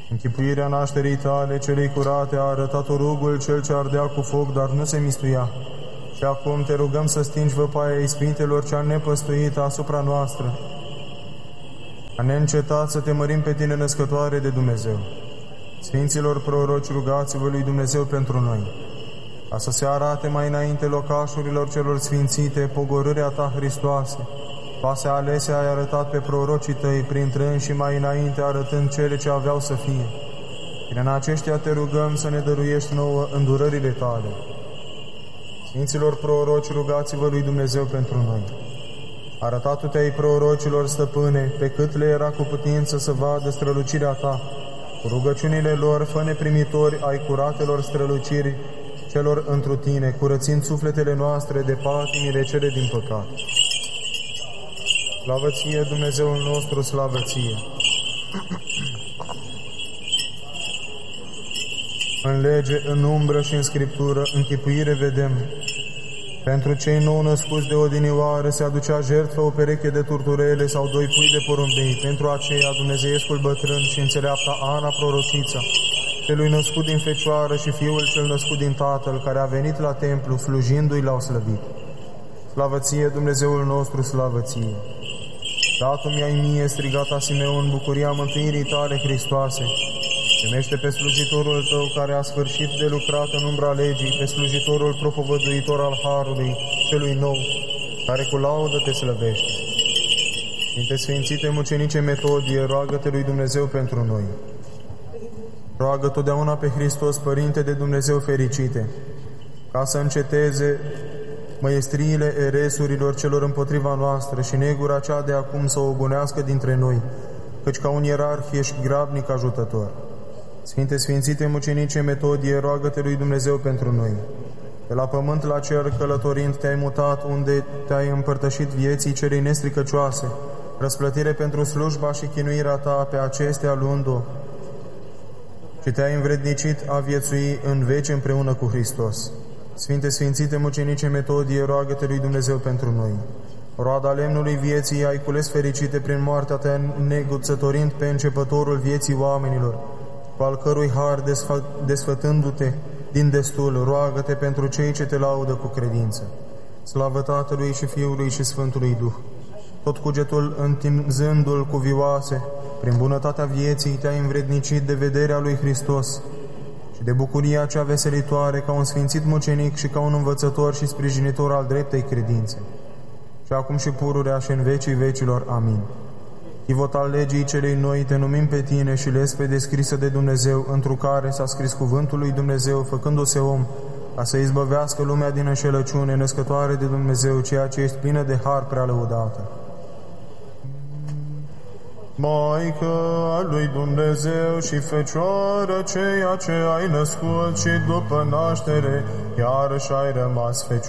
Închipuirea nașterii tale, celei curate, a arătat rugul cel ce ardea cu foc, dar nu se mistuia. Și acum te rugăm să stingi văpaia ispitelor cea nepăstuită asupra noastră. A neîncetat să te mărim pe tine, născătoare de Dumnezeu. Sfinților proroci, rugați-vă lui Dumnezeu pentru noi, ca să se arate mai înainte locașurilor celor sfințite pogorârea ta, Hristoase. Vase alese ai arătat pe prorocii tăi, printrând și mai înainte arătând cele ce aveau să fie. Prin aceștia te rugăm să ne dăruiești nouă îndurările tale. Sfinților proroci, rugați-vă lui Dumnezeu pentru noi. Arătatu-te-ai prorocilor, stăpâne, pe cât le era cu putință să vadă strălucirea ta, cu rugăciunile lor, fă-ne primitori ai curatelor străluciri celor întru tine, curățind sufletele noastre de patimile cele din păcat. Slavă ție, Dumnezeul nostru, slavă ție! În lege, în umbră și în Scriptură, închipuire vedem. Pentru cei nou născuți de odinioară se aducea jertfă o pereche de turturele sau 2 pui de porumbei. Pentru aceea Dumnezeiescul bătrân și înțeleapta Ana prorocița, celui născut din fecioară și fiul cel născut din tatăl, care a venit la templu, slujindu-i l-au slăvit. Slavă ție, Dumnezeul nostru, slavă ție! Dat-mi ai mie, strigata Simeon, bucuria mântuirii tale, Hristoase. Primește pe slujitorul tău care a sfârșit de lucrat în umbra legii, pe slujitorul propovăduitor al Harului, celui nou, care cu laudă te slăvește. Sfinte Sfințite Mucenice Metodie, roagă-te lui Dumnezeu pentru noi. Roagă totdeauna pe Hristos, Părinte de Dumnezeu fericite, ca să înceteze măestriile eresurilor celor împotriva noastră și negura cea de acum să o bunească dintre noi, căci ca un ierarh ești grabnic ajutător. Sfinte Sfințite Mucenice Metodie, roagă-te lui Dumnezeu pentru noi. De la pământ la cer călătorind te-ai mutat, unde te-ai împărtășit vieții celei nestricăcioase, răsplătire pentru slujba și chinuirea ta pe acestea luând-o, și te-ai învrednicit a viețui în veci împreună cu Hristos. Sfinte Sfințite Mucenice Metodie, roagă-te lui Dumnezeu pentru noi. Roada lemnului vieții ai cules fericite prin moartea ta, neguțătorind pe începătorul vieții oamenilor, cu al cărui har desfătându-te din destul, roagă-te pentru cei ce te laudă cu credință. Slavă Tatălui și Fiului și Sfântului Duh! Tot cugetul întinzându-l cu vioase, prin bunătatea vieții te-ai învrednicit de vederea lui Hristos și de bucuria cea veselitoare ca un sfințit mucenic și ca un învățător și sprijinitor al dreptei credințe. Și acum și pururea și în vecii vecilor. Amin. Chivot al legii celei noi, te numim pe tine și lespede scrisă de Dumnezeu, întru care s-a scris cuvântul lui Dumnezeu, făcându-se om, ca să izbăvească lumea din înșelăciune, născătoare de Dumnezeu, ceea ce ești plină de har prea lăudată. Maică a lui Dumnezeu și Fecioară, ceea ce ai născut și după naștere, iarăși ai rămas Fecioară.